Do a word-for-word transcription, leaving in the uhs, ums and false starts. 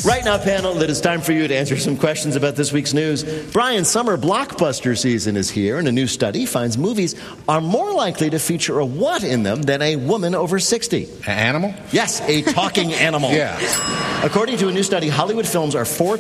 Right now, panel, it is time for you to answer some questions about this week's news. Brian, summer blockbuster season is here, and a new study finds movies are more likely to feature a what in them than a woman over sixty. An animal? Yes, a talking animal. Yeah. According to a new study, Hollywood films are four